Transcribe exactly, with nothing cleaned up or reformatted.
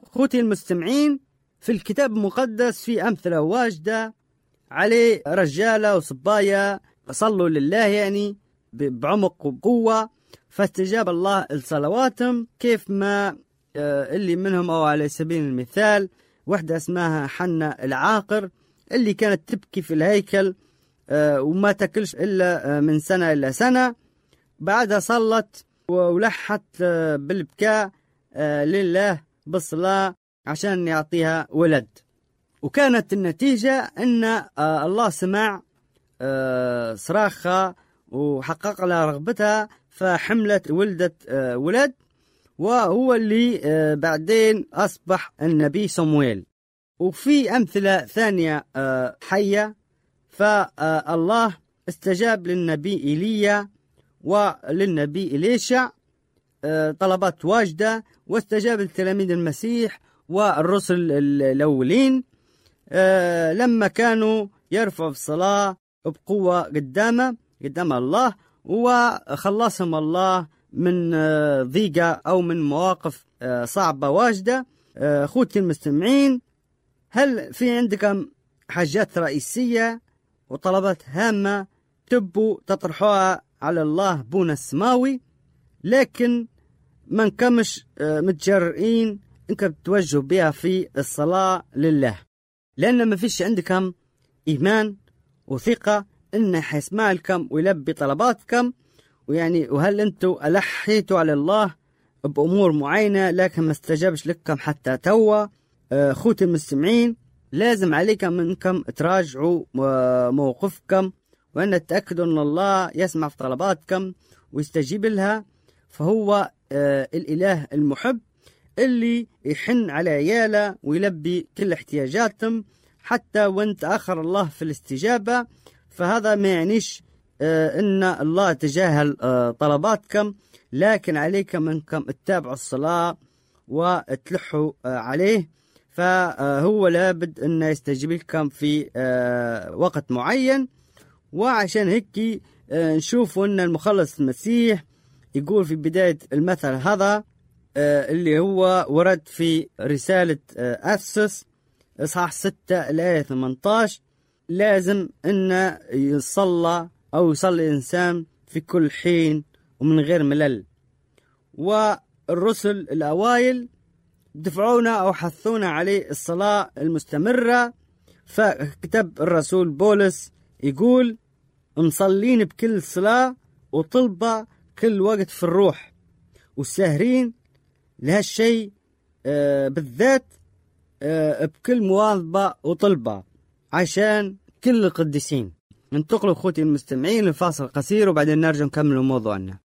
خوتي المستمعين، في الكتاب المقدس في أمثلة واجدة عليه رجالة وصبايا صلوا لله يعني بعمق وقوة، فاستجاب الله لصلواتهم. كيف ما اللي منهم، أو على سبيل المثال واحدة اسمها حنا العاقر اللي كانت تبكي في الهيكل وما تاكلش إلا من سنة إلى سنة، بعدها صلت ولحت بالبكاء لله بالصلاة عشان يعطيها ولد، وكانت النتيجة أن الله سمع صراخها وحقق لها رغبتها، فحملت ولدت ولد، وهو اللي بعدين أصبح النبي صمويل. وفي أمثلة ثانية حية، فالله استجاب للنبي إيليا وللنبي إليشع طلبات واجدة، واستجاب لتلاميذ المسيح والرسل الأولين لما كانوا يرفعوا الصلاة بقوة قدامه قدام الله، وخلصهم الله من ضيقة أو من مواقف صعبة واجدة. أخوتي المستمعين، هل في عندكم حاجات رئيسية وطلبات هامة تبوا تطرحوها على الله بونا السماوي، لكن ما نكمش متجرئين انكم توجهوا بها في الصلاة لله، لأن ما فيش عندكم إيمان وثقة إنه حيسمع لكم ويلبي طلباتكم؟ ويعني وهل أنتوا ألحيتوا على الله بأمور معينة لكن ما استجابش لكم حتى توا؟ أخوتي المستمعين، لازم عليكم أنكم تراجعوا موقفكم، وأن تتأكدوا أن الله يسمع في طلباتكم ويستجيب لها، فهو الإله المحب اللي يحن على عياله ويلبي كل احتياجاتهم حتى وان تأخر الله في الاستجابة. فهذا ما يعنيش ان الله تجاهل طلباتكم، لكن عليكم انكم تتابعوا الصلاة وتلحوا عليه، فهو لابد انه يستجيب لكم في وقت معين. وعشان هيك نشوف ان المخلص المسيح يقول في بداية المثل هذا اللي هو ورد في رسالة أفسس إصحاح ستة الآية ثمانية عشر، لازم أن يصلى أو يصلي الإنسان في كل حين ومن غير ملل. والرسل الأوائل دفعونا أو حثونا عليه الصلاة المستمرة، فكتب الرسول بولس يقول مصلين بكل صلاة وطلبة كل وقت في الروح، والساهرين لهالشيء آه بالذات آه بكل مواظبة وطلبة عشان كل القديسين. ننتقل أخوتي المستمعين لفاصل قصير وبعدين نرجع نكمل موضوعنا.